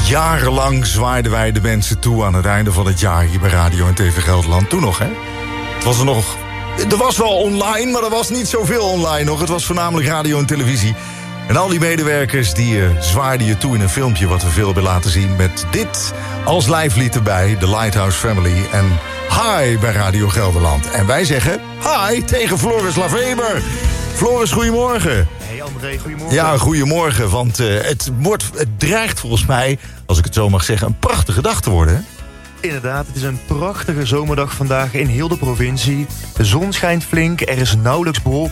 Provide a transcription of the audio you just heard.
Jarenlang zwaaiden wij de mensen toe aan het einde van het jaar hier bij Radio en TV Gelderland. Toen nog, hè? Er was wel online, maar er was niet zoveel online nog. Het was voornamelijk radio en televisie. En al die medewerkers die zwaaiden je toe in een filmpje wat we veel hebben laten zien. Met dit als lijflied erbij, de Lighthouse Family. En hi bij Radio Gelderland. En wij zeggen hi tegen Floris Laveber. Floris, goedemorgen. Hey André, goedemorgen. Ja, goedemorgen, want het dreigt volgens mij, als ik het zo mag zeggen, een prachtige dag te worden, hè? Inderdaad, het is een prachtige zomerdag vandaag in heel de provincie. De zon schijnt flink, er is nauwelijks bewolking.